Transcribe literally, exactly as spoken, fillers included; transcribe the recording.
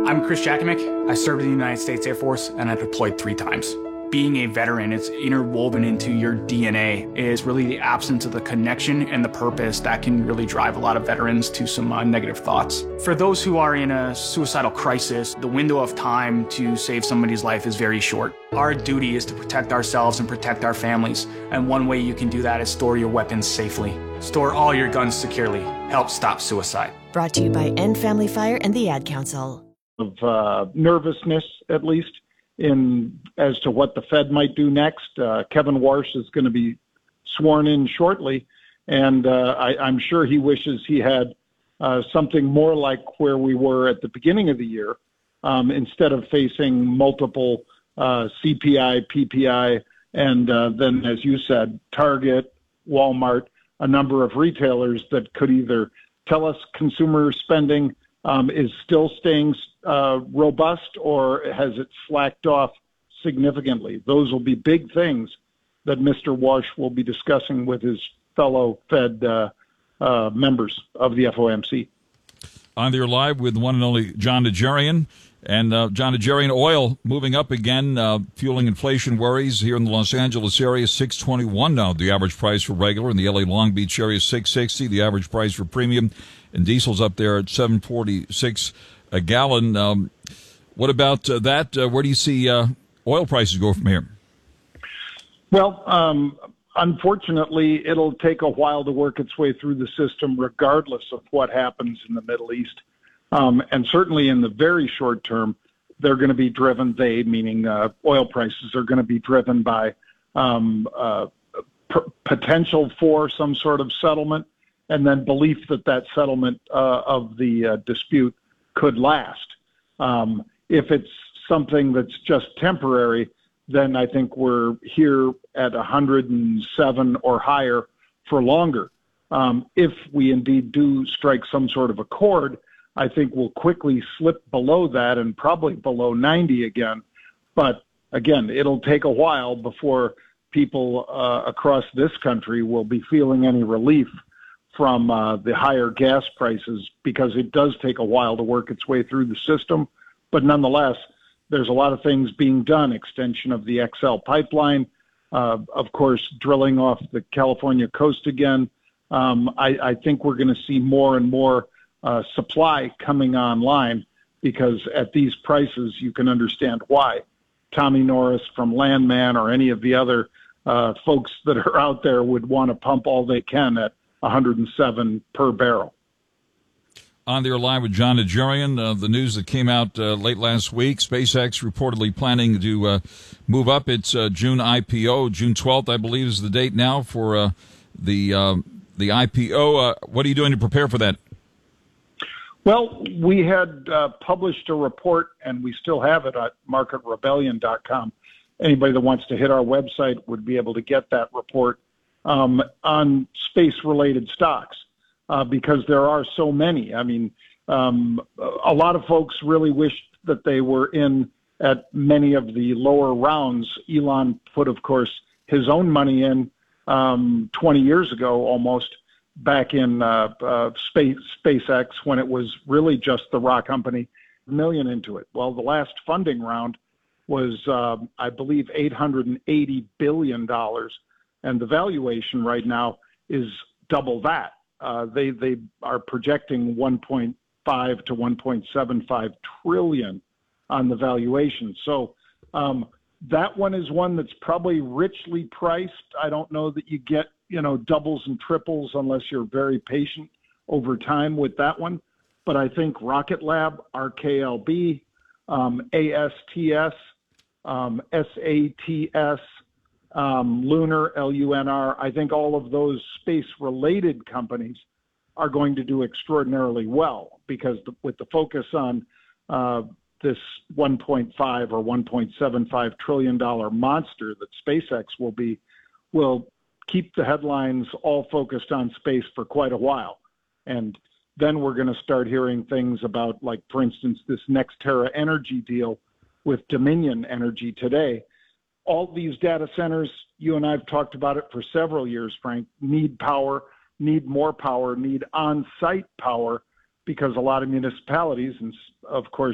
I'm Chris Jakimick. I served in the United States Air Force, and I deployed three times. Being a veteran, it's interwoven into your D N A, is really the absence of the connection and the purpose that can really drive a lot of veterans to some uh, negative thoughts. For those who are in a suicidal crisis, the window of time to save somebody's life is very short. Our duty is to protect ourselves and protect our families, and one way you can do that is store your weapons safely. Store all your guns securely. Help stop suicide. Brought to you by End Family Fire and the Ad Council. Of uh, nervousness, at least, in as to what the Fed might do next. Uh, Kevin Warsh is going to be sworn in shortly, and uh, I, I'm sure he wishes he had uh, something more like where we were at the beginning of the year, um, instead of facing multiple uh, C P I, P P I, and uh, then, as you said, Target, Walmart, a number of retailers that could either tell us consumer spending um, is still staying uh, robust, or has it slacked off significantly? Those will be big things that Mister Warsh will be discussing with his fellow Fed uh, uh, members of the F O M C. On there live with one and only Jon Najarian. And uh, Jon Najarian, oil moving up again, uh, fueling inflation worries here in the Los Angeles area, six twenty-one now, the average price for regular. In the L A Long Beach area, six sixty, the average price for premium. And diesel's up there at seven forty-six a gallon. Um, what about uh, that? Uh, where do you see uh, oil prices go from here? Well, um, unfortunately, it'll take a while to work its way through the system, regardless of what happens in the Middle East. Um, and certainly in the very short term, they're going to be driven, they, meaning uh, oil prices, are going to be driven by um, uh, p- potential for some sort of settlement, and then belief that that settlement uh, of the uh, dispute could last. Um, if it's something that's just temporary, then I think we're here at one hundred seven or higher for longer. Um, if we indeed do strike some sort of accord, I think we'll quickly slip below that and probably below ninety again. But again, it'll take a while before people uh, across this country will be feeling any relief from uh, the higher gas prices, because it does take a while to work its way through the system. But nonetheless, there's a lot of things being done. Extension of the X L pipeline, uh, of course, drilling off the California coast again. Um, I, I think we're going to see more and more uh, supply coming online, because at these prices, you can understand why. Tommy Norris from Landman or any of the other uh, folks that are out there would want to pump all they can at one hundred seven per barrel. On there live with Jon Najarian, uh, the news that came out uh, late last week, SpaceX reportedly planning to uh, move up its uh, June I P O. June twelfth, I believe, is the date now for uh, the uh, the I P O. Uh, what are you doing to prepare for that? Well, we had uh, published a report, and we still have it at market rebellion dot com. Anybody that wants to hit our website would be able to get that report um, on space-related stocks. Uh, because there are so many. I mean, um, a lot of folks really wished that they were in at many of the lower rounds. Elon put, of course, his own money in um, twenty years ago, almost, back in uh, uh, space, SpaceX, when it was really just the rock company, million into it. Well, the last funding round was, uh, I believe, eight hundred eighty billion dollars, and the valuation right now is double that. Uh, they they are projecting one point five to one point seven five trillion on the valuation. So um, that one is one that's probably richly priced. I don't know that you get you know doubles and triples unless you're very patient over time with that one. But I think Rocket Lab, R K L B, um, A S T S, um, S A T S. Um, Lunar, L U N R, I think all of those space-related companies are going to do extraordinarily well, because the, with the focus on uh, this one point five or one point seven five trillion dollars monster that SpaceX will be, will keep the headlines all focused on space for quite a while. And then we're going to start hearing things about, like, for instance, this NextEra Energy deal with Dominion Energy today. All these data centers, you and I have talked about it for several years, Frank, need power, need more power, need on-site power, because a lot of municipalities, and of course